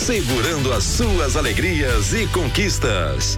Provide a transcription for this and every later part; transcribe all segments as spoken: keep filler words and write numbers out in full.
segurando as suas alegrias e conquistas.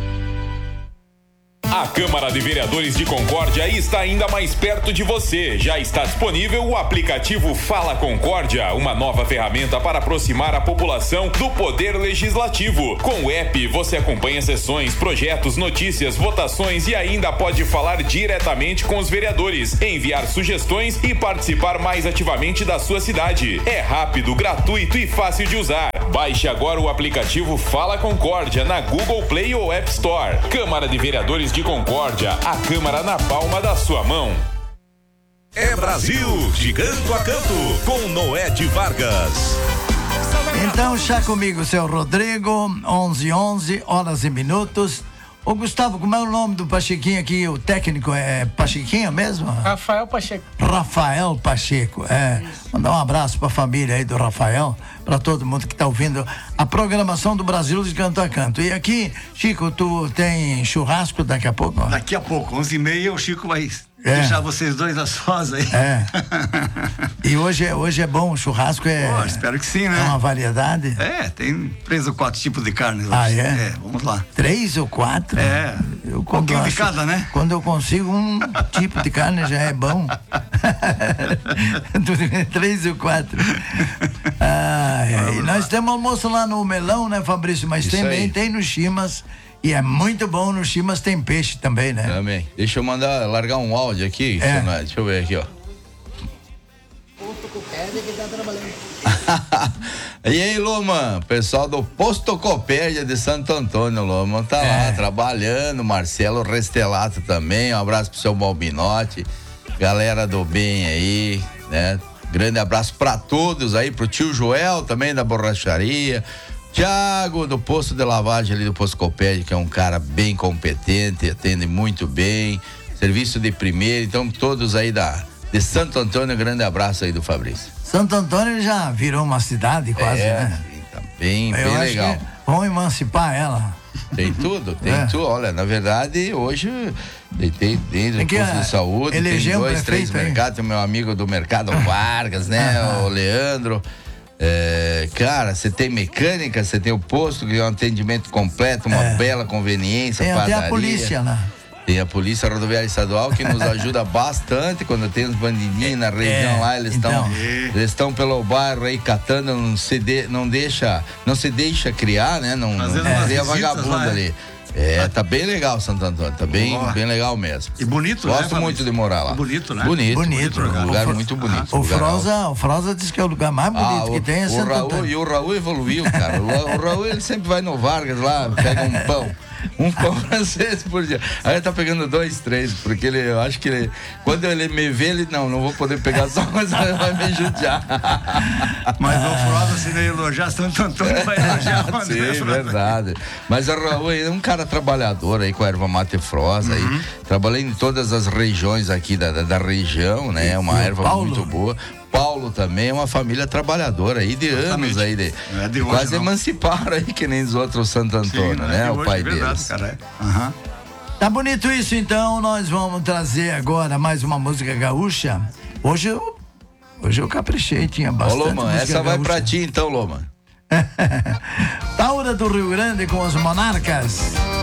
A Câmara de Vereadores de Concórdia está ainda mais perto de você. Já está disponível o aplicativo Fala Concórdia, uma nova ferramenta para aproximar a população do Poder Legislativo. Com o app, você acompanha sessões, projetos, notícias, votações e ainda pode falar diretamente com os vereadores, enviar sugestões e participar mais ativamente da sua cidade. É rápido, gratuito e fácil de usar. Baixe agora o aplicativo Fala Concórdia na Google Play ou App Store. Câmara de Vereadores de Concórdia, a Câmara na palma da sua mão. É Brasil, de canto a canto, com Noed Vargas. Então, já comigo, seu Rodrigo, onze, onze, horas e minutos. Ô, Gustavo, como é o nome do Pachequinho aqui? O técnico é Pachequinho mesmo? Rafael Pacheco. Rafael Pacheco, é. Isso. Mandar um abraço pra família aí do Rafael, pra todo mundo que tá ouvindo a programação do Brasil de Canto a Canto. E aqui, Chico, tu tem churrasco daqui a pouco? Ó. Daqui a pouco, onze e meia, o Chico vai é. deixar vocês dois a sós aí. É. E hoje, hoje é bom, o churrasco é... Pô, espero que sim, né? É uma variedade? É, tem três ou quatro tipos de carne. Hoje. Ah, é? É, vamos lá. Três ou quatro? É, eu, um pouquinho de cada, né? Quando eu consigo um tipo de carne já é bom. Três ou quatro. Ai, ai. Nós temos almoço lá no Melão, né, Fabrício? Mas Isso também aí. tem no Chimas. E é muito bom, no Chimas tem peixe também, né? Também. Deixa eu mandar, largar um áudio aqui. É. Deixa eu ver aqui, ó. Posto Copérdia que tá trabalhando. E aí, Loman, pessoal do Posto Copérdia de Santo Antônio, Loman tá É. lá trabalhando, Marcelo Restelato também, um abraço pro seu Balbinotti, galera do bem aí, né? Grande abraço pra todos aí, pro tio Joel também da borracharia, Tiago do posto de lavagem ali do Posto Copérdia, que é um cara bem competente, atende muito bem, serviço de primeira, então todos aí da de Santo Antônio, grande abraço aí do Fabrício. Santo Antônio já virou uma cidade quase, é, né? Sim, tá bem, Eu bem acho legal. que vão emancipar ela. Tem tudo, tem É. tudo. Olha, na verdade, hoje tem, tem dentro do que, posto de saúde, tem eleger um dois, três prefeito aí. mercados, tem o meu amigo do Mercado Vargas, né? O Leandro. É, cara, você tem mecânica, você tem o posto, que é um atendimento completo, uma É. bela conveniência, Tem até padaria. a polícia lá. Tem a Polícia Rodoviária Estadual que nos ajuda bastante quando tem os bandidinhos na região É, lá, eles estão então. eles estão pelo bairro aí catando, não se de, não deixa, não se deixa criar, né? Não, Fazendo não umas cria visitas vagabundo lá, é. ali. É, tá bem legal Santo Antônio, tá bem, Boa. bem legal mesmo. E bonito, Gosto né, muito Fabrício? de morar lá. Bonito, né? Bonito, Bonito, um lugar. lugar O Fro- muito bonito. O lugar alto. Froza, o Froza diz que é o lugar mais bonito Ah, que o, tem é o Santo Raul, Antônio. e o Raul evoluiu, cara. O, Ra- o Raul, ele sempre vai no Vargas lá, pega um pão. Um pão francês por dia. Aí ele tá pegando dois, três, porque ele, eu acho que ele, quando ele me vê, ele, não, não vou poder pegar só, mas ele vai me judiar. Mas o Froza, se ele elogiar Santo Antônio, vai elogiar o André Sim, Froza. verdade. Mas o Raul é um cara trabalhador aí com a erva mate frosa aí. Trabalhei em todas as regiões aqui da, da, da região, né? É uma E o erva Paulo? muito boa. Paulo também é uma família trabalhadora aí de Exatamente. anos aí. De, Não é de hoje, quase não. emanciparam aí que nem os outros Santo Antônio, Sim, não é né? de O hoje, pai é verdade, deles. cara. É. Aham. Tá bonito isso, então nós vamos trazer agora mais uma música gaúcha. Hoje eu, hoje eu caprichei, tinha Ô, bastante Loman, música essa vai gaúcha. pra ti então, Loman. Taura do Rio Grande com os Monarcas.